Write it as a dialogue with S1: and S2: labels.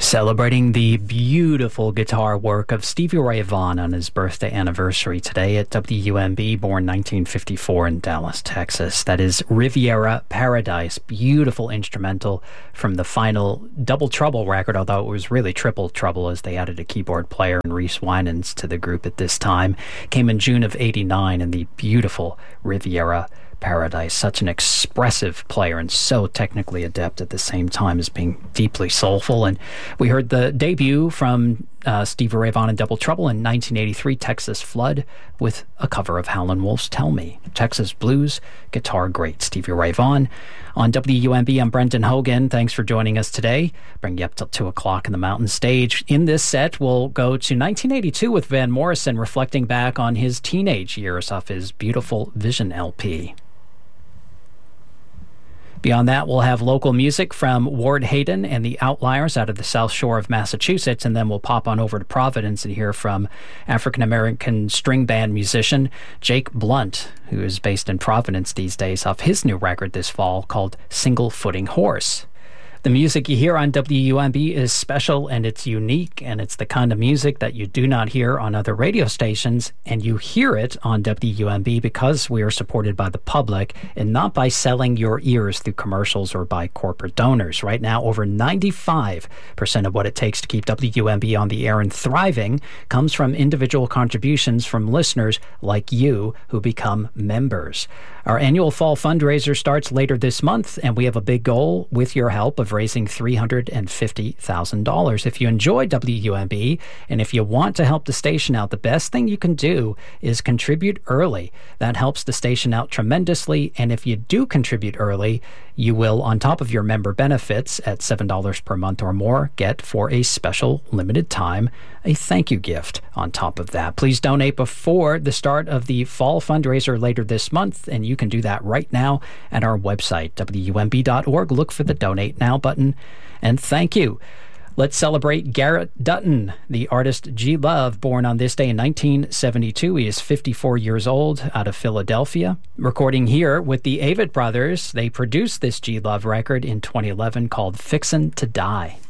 S1: Celebrating the beautiful guitar work of Stevie Ray Vaughan on his birthday anniversary today at WUMB, born 1954 in Dallas, Texas. That is Riviera Paradise, beautiful instrumental from the final Double Trouble record, although it was really Triple Trouble as they added a keyboard player and Reese Winans to the group at this time. Came in June of '89 in the beautiful Riviera Paradise. Such an expressive player and so technically adept at the same time as being deeply soulful. And we heard the debut from Stevie Ray Vaughan and Double Trouble in 1983, Texas Flood, with a cover of Howlin' Wolf's Tell Me. Texas blues guitar great Stevie Ray Vaughan. On WUMB, I'm Brendan Hogan. Thanks for joining us today. Bring you up till 2 o'clock in the Mountain Stage. In this set, we'll go to 1982 with Van Morrison, reflecting back on his teenage years off his Beautiful Vision LP. Beyond that, we'll have local music from Ward Hayden and the Outliers out of the South Shore of Massachusetts, and then we'll pop on over to Providence and hear from African-American string band musician Jake Blunt, who is based in Providence these days, off his new record this fall called Single Footing Horse. The music you hear on WUMB is special and it's unique, and it's the kind of music that you do not hear on other radio stations, and you hear it on WUMB because we are supported by the public and not by selling your ears through commercials or by corporate donors. Right now, over 95% of what it takes to keep WUMB on the air and thriving comes from individual contributions from listeners like you who become members. Our annual fall fundraiser starts later this month, and we have a big goal with your help of raising $350,000. If you enjoy WUMB and if you want to help the station out, the best thing you can do is contribute early. That helps the station out tremendously, and if you do contribute early, you will, on top of your member benefits at $7 per month or more, get for a special limited time a thank you gift on top of that. Please donate before the start of the fall fundraiser later this month, and you can do that right now at our website, WUMB.org. Look for the Donate Now button, and thank you. Let's celebrate Garrett Dutton, the artist G Love, born on this day in 1972. He is 54 years old, out of Philadelphia. Recording here with the Avett Brothers, they produced this G Love record in 2011 called Fixin' to Die.